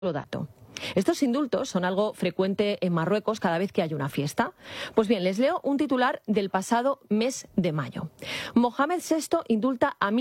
dato. Estos indultos son algo frecuente en Marruecos cada vez que hay una fiesta. Pues bien, les leo un titular del pasado mes de mayo. Mohamed VI indulta a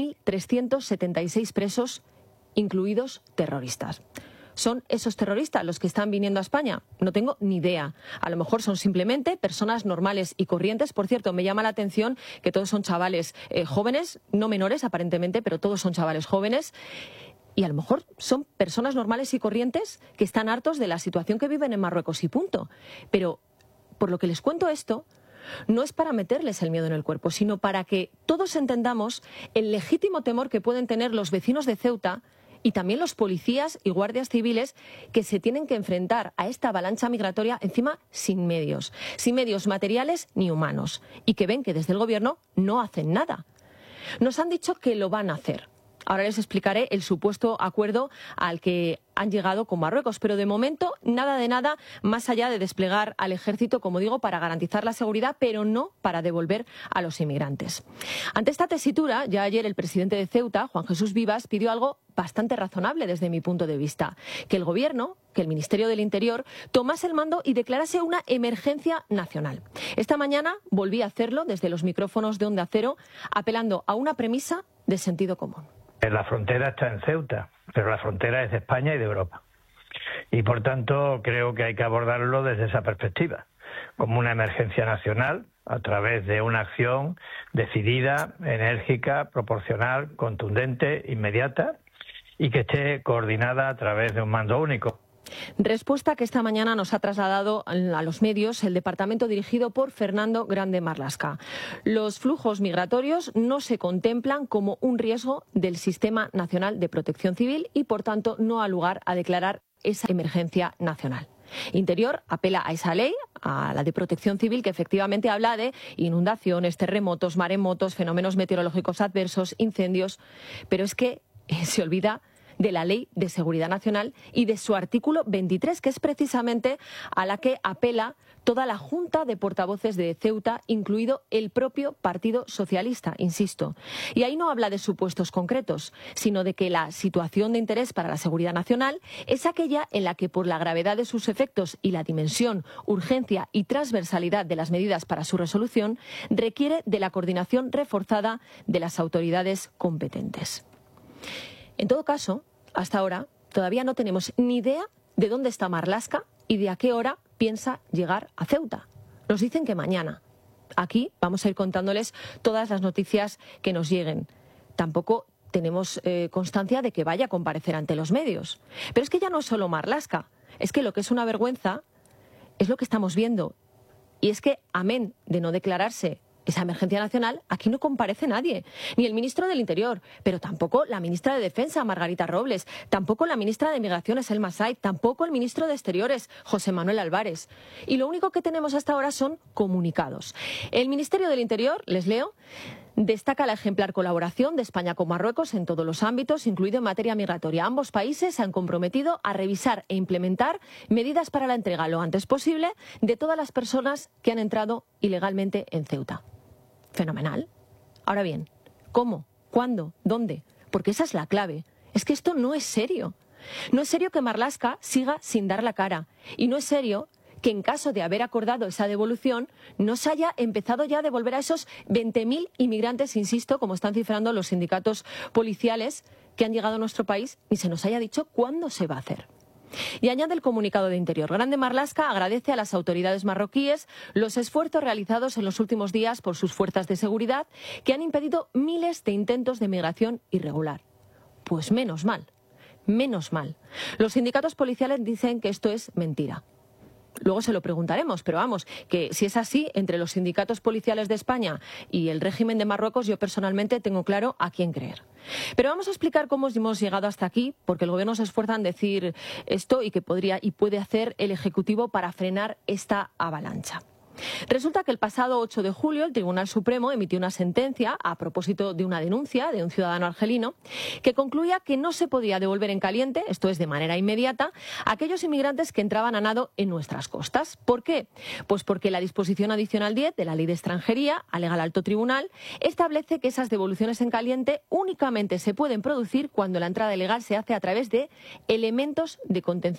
1.376 presos, incluidos terroristas. ¿Son esos terroristas los que están viniendo a España? No tengo ni idea. A lo mejor son simplemente personas normales y corrientes. Por cierto, me llama la atención que todos son chavales jóvenes, no menores aparentemente, pero todos son chavales jóvenes. Y a lo mejor son personas normales y corrientes que están hartos de la situación que viven en Marruecos y punto. Pero, por lo que les cuento esto, no es para meterles el miedo en el cuerpo, sino para que todos entendamos el legítimo temor que pueden tener los vecinos de Ceuta y también los policías y guardias civiles que se tienen que enfrentar a esta avalancha migratoria, encima sin medios materiales ni humanos, y que ven que desde el gobierno no hacen nada. Nos han dicho que lo van a hacer. Ahora les explicaré el supuesto acuerdo al que han llegado con Marruecos, pero de momento nada de nada más allá de desplegar al ejército, como digo, para garantizar la seguridad, pero no para devolver a los inmigrantes. Ante esta tesitura, ya ayer el presidente de Ceuta, Juan Jesús Vivas, pidió algo bastante razonable desde mi punto de vista: que el Gobierno, que el Ministerio del Interior, tomase el mando y declarase una emergencia nacional. Esta mañana volví a hacerlo desde los micrófonos de Onda Cero, apelando a una premisa de sentido común. La frontera está en Ceuta, pero la frontera es de España y de Europa. Y por tanto creo que hay que abordarlo desde esa perspectiva, como una emergencia nacional, a través de una acción decidida, enérgica, proporcional, contundente, inmediata, y que esté coordinada a través de un mando único. Respuesta que esta mañana nos ha trasladado a los medios el departamento dirigido por Fernando Grande Marlaska. Los flujos migratorios no se contemplan como un riesgo del Sistema Nacional de Protección Civil y, por tanto, no ha lugar a declarar esa emergencia nacional. Interior apela a esa ley, a la de Protección Civil, que efectivamente habla de inundaciones, terremotos, maremotos, fenómenos meteorológicos adversos, incendios, pero es que se olvida de la Ley de Seguridad Nacional y de su artículo 23, que es precisamente a la que apela toda la Junta de Portavoces de Ceuta, incluido el propio Partido Socialista, insisto. Y ahí no habla de supuestos concretos, sino de que la situación de interés para la seguridad nacional es aquella en la que, por la gravedad de sus efectos y la dimensión, urgencia y transversalidad de las medidas para su resolución, requiere de la coordinación reforzada de las autoridades competentes. En todo caso, hasta ahora todavía no tenemos ni idea de dónde está Marlaska y de a qué hora piensa llegar a Ceuta. Nos dicen que mañana. Aquí vamos a ir contándoles todas las noticias que nos lleguen. Tampoco tenemos constancia de que vaya a comparecer ante los medios. Pero es que ya no es solo Marlaska. Es que lo que es una vergüenza es lo que estamos viendo. Y es que, amén de no declararse esa emergencia nacional, aquí no comparece nadie, ni el ministro del Interior, pero tampoco la ministra de Defensa, Margarita Robles, tampoco la ministra de Migraciones, Elma Said, tampoco el ministro de Exteriores, José Manuel Álvarez. Y lo único que tenemos hasta ahora son comunicados. El Ministerio del Interior, les leo, destaca la ejemplar colaboración de España con Marruecos en todos los ámbitos, incluido en materia migratoria. Ambos países se han comprometido a revisar e implementar medidas para la entrega lo antes posible de todas las personas que han entrado ilegalmente en Ceuta. Fenomenal. Ahora bien, ¿cómo? ¿Cuándo? ¿Dónde? Porque esa es la clave. Es que esto no es serio. No es serio que Marlaska siga sin dar la cara. Y no es serio que en caso de haber acordado esa devolución no se haya empezado ya a devolver a esos 20.000 inmigrantes, insisto, como están cifrando los sindicatos policiales que han llegado a nuestro país, y se nos haya dicho cuándo se va a hacer. Y añade el comunicado de Interior: Grande Marlaska agradece a las autoridades marroquíes los esfuerzos realizados en los últimos días por sus fuerzas de seguridad que han impedido miles de intentos de migración irregular. Pues menos mal, menos mal. Los sindicatos policiales dicen que esto es mentira. Luego se lo preguntaremos, pero vamos, que si es así, entre los sindicatos policiales de España y el régimen de Marruecos, yo personalmente tengo claro a quién creer. Pero vamos a explicar cómo hemos llegado hasta aquí, porque el Gobierno se esfuerza en decir esto y que podría y puede hacer el Ejecutivo para frenar esta avalancha. Resulta que el pasado 8 de julio el Tribunal Supremo emitió una sentencia a propósito de una denuncia de un ciudadano argelino que concluía que no se podía devolver en caliente, esto es de manera inmediata, a aquellos inmigrantes que entraban a nado en nuestras costas. ¿Por qué? Pues porque la disposición adicional 10 de la Ley de Extranjería, alega el Alto Tribunal, establece que esas devoluciones en caliente únicamente se pueden producir cuando la entrada ilegal se hace a través de elementos de contención